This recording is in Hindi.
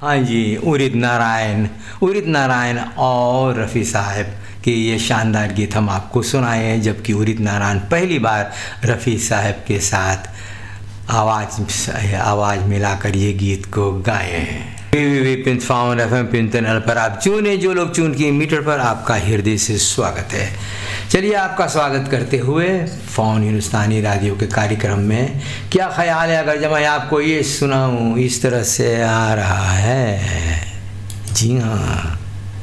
हाँ जी, उदित नारायण और रफ़ी साहब के ये शानदार गीत हम आपको सुनाए हैं, जबकि उदित नारायण पहली बार रफ़ी साहब के साथ आवाज़ मिलाकर ये गीत को गाए हैं। www.found.fm पर आप चुने जो लोग चुन की मीटर पर आपका हृदय से स्वागत है। चलिए आपका स्वागत करते हुए फ़ोन हिंदुस्तानी रेडियो के कार्यक्रम में क्या ख्याल है अगर जब मैं आपको ये सुनाऊं इस तरह से आ रहा है। जी हाँ,